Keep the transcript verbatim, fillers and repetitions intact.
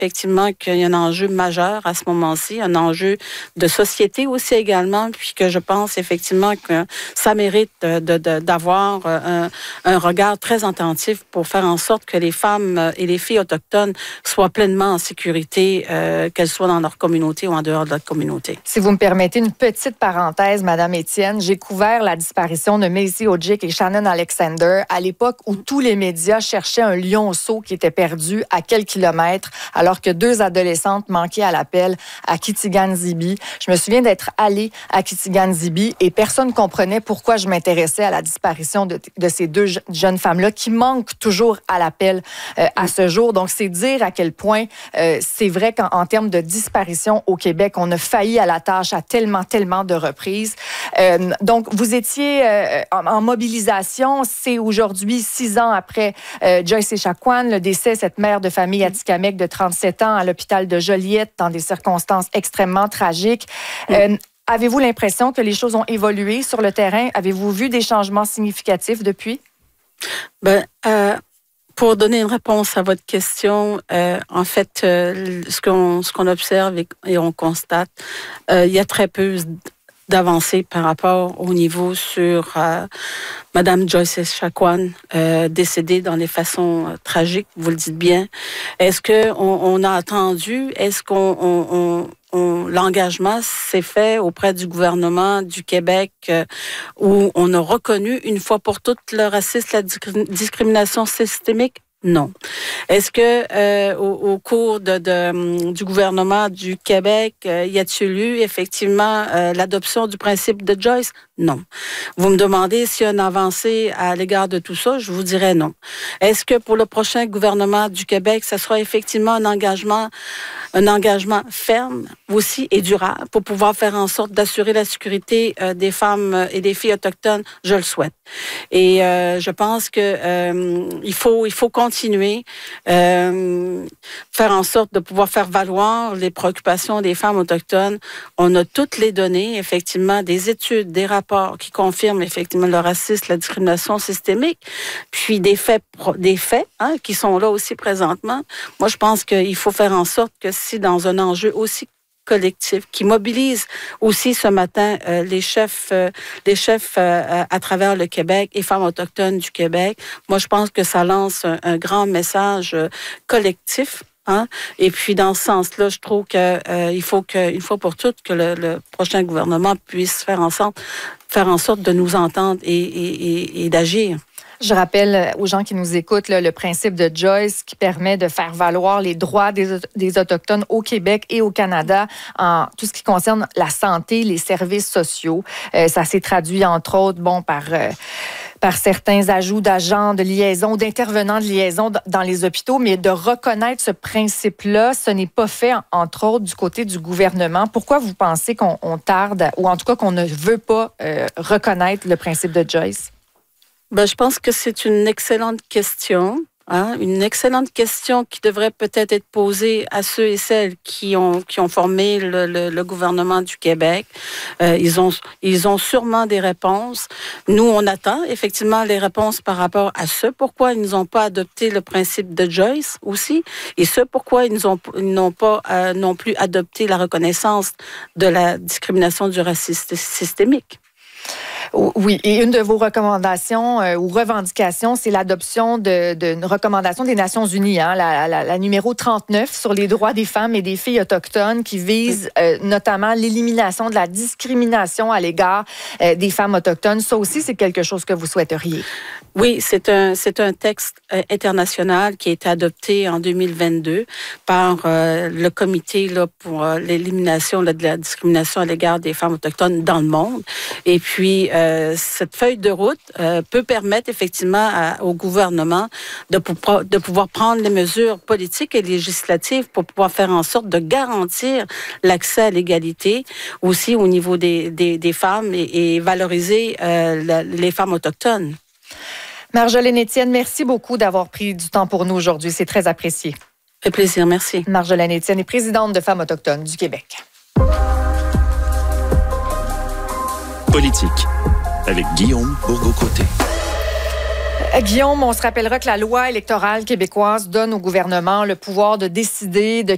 effectivement qu'il y a un enjeu majeur à ce moment-ci, un enjeu de société aussi également, puis que je pense effectivement que ça mérite de, de, de, d'avoir un, un regard très attentif pour faire en sorte que les femmes et les filles autochtones soient pleinement en sécurité, euh, qu'elles soient dans leur communauté ou en dehors de leur communauté. Si vous me permettez une petite parenthèse, Madame Étienne, j'ai couvert la disparition de Maisie Ojic et Shannon Alexander à l'époque où tous les médias cherchaient un lionceau qui était perdu à quelques kilomètres, alors que deux adolescentes manquaient à l'appel à Kitigan-Zibi. Je me souviens d'être allée à Kitigan-Zibi et personne ne comprenait pourquoi je m'intéressais à la disparition de, de ces deux jeunes femmes-là qui manquent toujours à l'appel euh, à ce jour. Donc, c'est dire à quel point euh, c'est vrai qu'en en termes de disparition au Québec, on a failli à la tâche à tellement, tellement de reprises. Euh, donc, vous étiez euh, en, en mobilisation. C'est aujourd'hui, six ans après euh, Joyce Echaquan, le décès, cette mère de famille Atikamekw de trente-sept ans à l'hôpital de Joliette dans des circonstances extrêmement tragiques. Euh, avez-vous l'impression que les choses ont évolué sur le terrain? Avez-vous vu des changements significatifs depuis? Ben, euh, pour donner une réponse à votre question, euh, en fait, euh, ce qu'on ce qu'on observe et, et on constate, euh, il y a très peu d'avancées par rapport au niveau sur euh, Madame Joyce Echaquan, euh, décédée dans les façons euh, tragiques, vous le dites bien. Est-ce qu'on on a attendu? Est-ce qu'on on, on, on, l'engagement s'est fait auprès du gouvernement du Québec euh, où on a reconnu une fois pour toutes le racisme, la discrimination systémique? Non. Est-ce que euh, au, au cours de, de, du gouvernement du Québec, euh, y a-t-il eu effectivement euh, l'adoption du principe de Joyce? Non. Vous me demandez s'il y a une avancée à l'égard de tout ça, je vous dirais non. Est-ce que pour le prochain gouvernement du Québec, ça sera effectivement un engagement, un engagement ferme aussi et durable pour pouvoir faire en sorte d'assurer la sécurité euh, des femmes et des filles autochtones? Je le souhaite. Et euh, je pense que euh, il faut, il faut continuer, euh, faire en sorte de pouvoir faire valoir les préoccupations des femmes autochtones. On a toutes les données, effectivement, des études, des rapports qui confirment effectivement le racisme, la discrimination systémique, puis des faits, des faits hein, qui sont là aussi présentement. Moi, je pense qu'il faut faire en sorte que si dans un enjeu aussi collectif qui mobilise aussi ce matin euh, les chefs, euh, les chefs euh, à travers le Québec et femmes autochtones du Québec. Moi, je pense que ça lance un, un grand message euh, collectif. Hein? Et puis, dans ce sens-là, je trouve qu'il euh, faut qu'une fois pour toutes que le, le prochain gouvernement puisse faire en sorte, faire en sorte de nous entendre et, et, et, et d'agir. Je rappelle aux gens qui nous écoutent là, le principe de Joyce qui permet de faire valoir les droits des, des Autochtones au Québec et au Canada en tout ce qui concerne la santé, les services sociaux. Euh, ça s'est traduit, entre autres, bon, par... Euh, par certains ajouts d'agents de liaison, d'intervenants de liaison dans les hôpitaux, mais de reconnaître ce principe-là, ce n'est pas fait, entre autres, du côté du gouvernement. Pourquoi vous pensez qu'on on tarde, ou en tout cas qu'on ne veut pas euh, reconnaître le principe de Joyce? Ben, je pense que c'est une excellente question. Hein? Une excellente question qui devrait peut-être être posée à ceux et celles qui ont qui ont formé le, le, le gouvernement du Québec. Euh, ils ont ils ont sûrement des réponses. Nous, on attend effectivement les réponses par rapport à ce pourquoi ils n'ont pas adopté le principe de Joyce aussi, et ce pourquoi ils n'ont ils n'ont pas euh, non plus adopté la reconnaissance de la discrimination du racisme systémique. Oui, et une de vos recommandations euh, ou revendications, c'est l'adoption de, d'une recommandation des Nations Unies, hein, la, la, la numéro trente-neuf sur les droits des femmes et des filles autochtones qui vise euh, notamment l'élimination de la discrimination à l'égard euh, des femmes autochtones. Ça aussi, c'est quelque chose que vous souhaiteriez. Oui, c'est un c'est un texte euh, international qui a été adopté en deux mille vingt-deux par euh, le comité là pour euh, l'élimination là, de la discrimination à l'égard des femmes autochtones dans le monde. Et puis euh, cette feuille de route euh, peut permettre effectivement à, au gouvernement de pouvoir de pouvoir prendre les mesures politiques et législatives pour pouvoir faire en sorte de garantir l'accès à l'égalité aussi au niveau des des, des femmes et, et valoriser euh, la, les femmes autochtones. Marjolaine Étienne, merci beaucoup d'avoir pris du temps pour nous aujourd'hui. C'est très apprécié. Ça fait plaisir, merci. Marjolaine Étienne est présidente de Femmes autochtones du Québec. Politique, avec Guillaume Bourgault-Côté. Guillaume, on se rappellera que la loi électorale québécoise donne au gouvernement le pouvoir de décider de